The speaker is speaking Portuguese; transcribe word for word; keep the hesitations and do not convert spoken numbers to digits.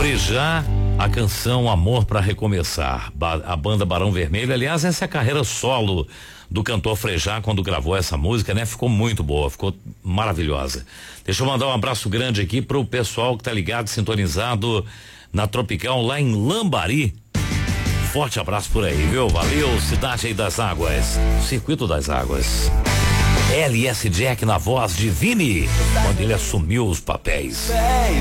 Frejá, a canção Amor pra Recomeçar. Ba- a banda Barão Vermelho, aliás, essa é a carreira solo do cantor Frejá quando gravou essa música, né? Ficou muito boa, ficou maravilhosa. Deixa eu mandar um abraço grande aqui pro pessoal que tá ligado, sintonizado na Tropical lá em Lambari. Forte abraço por aí, viu? Valeu, Cidade aí das Águas, Circuito das Águas. L S Jack na voz de Vini, quando ele assumiu os papéis.